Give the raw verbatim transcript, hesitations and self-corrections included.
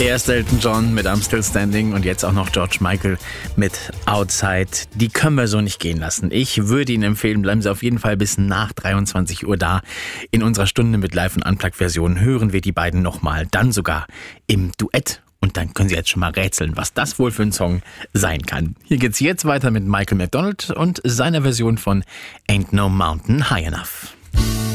Erst Elton John mit I'm Still Standing und jetzt auch noch George Michael mit Outside. Die können wir so nicht gehen lassen. Ich würde Ihnen empfehlen, bleiben Sie auf jeden Fall bis nach dreiundzwanzig Uhr da. In unserer Stunde mit Live- und Unplugged-Version hören wir die beiden nochmal, dann sogar im Duett. Und dann können Sie jetzt schon mal rätseln, was das wohl für ein Song sein kann. Hier geht's jetzt weiter mit Michael McDonald und seiner Version von Ain't No Mountain High Enough.